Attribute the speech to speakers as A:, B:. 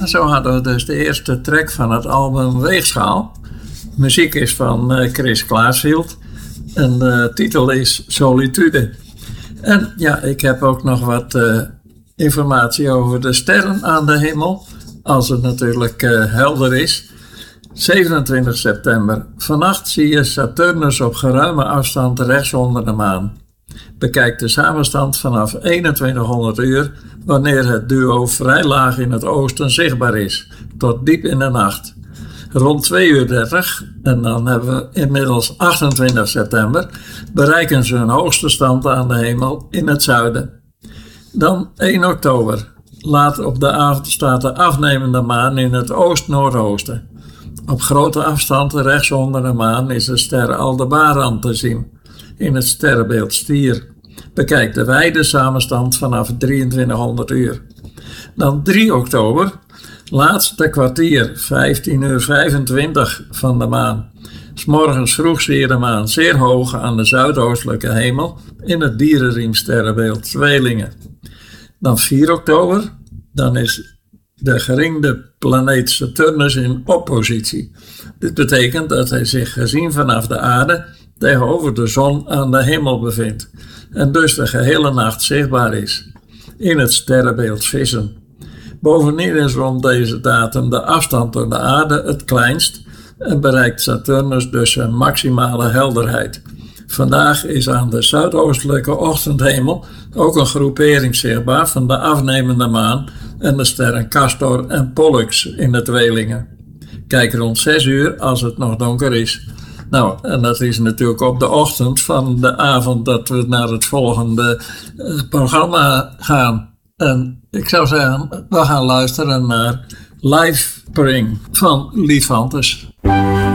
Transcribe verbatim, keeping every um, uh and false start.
A: zo hadden we dus de eerste track van het album Weegschaal. Muziek is van uh, Chris Klaasfield en de titel is Solitude. En ja, ik heb ook nog wat uh, informatie over de sterren aan de hemel, als het natuurlijk uh, helder is. zevenentwintig september. Vannacht zie je Saturnus op geruime afstand rechts onder de maan. Bekijk de samenstand vanaf eenentwintighonderd uur, wanneer het duo vrij laag in het oosten zichtbaar is, tot diep in de nacht. Rond twee uur dertig, en dan hebben we inmiddels achtentwintig september, bereiken ze hun hoogste stand aan de hemel in het zuiden. Dan één oktober. Laat op de avond staat de afnemende maan in het oost-noordoosten. Op grote afstand rechts onder de maan is de ster Aldebaran te zien, in het sterrenbeeld Stier. Bekijk de wijde samenstand vanaf drieëntwintighonderd uur. Dan drie oktober, laatste kwartier, vijftien uur vijfentwintig van de maan. 's Morgens vroeg zie je de maan zeer hoog aan de zuidoostelijke hemel in het dierenriemsterrenbeeld Tweelingen. Dan vier oktober, dan is de geringde planeet Saturnus in oppositie. Dit betekent dat hij zich gezien vanaf de aarde tegenover de zon aan de hemel bevindt en dus de gehele nacht zichtbaar is in het sterrenbeeld Vissen. Bovendien is rond deze datum de afstand tot de aarde het kleinst en bereikt Saturnus dus zijn maximale helderheid. Vandaag is aan de zuidoostelijke ochtendhemel ook een groepering zichtbaar van de afnemende maan en de sterren Castor en Pollux in de tweelingen. Kijk rond zes uur als het nog donker is. Nou, en dat is natuurlijk op de ochtend van de avond dat we naar het volgende uh, programma gaan. En ik zou zeggen, we gaan luisteren naar Live Spring van Lief Fantes.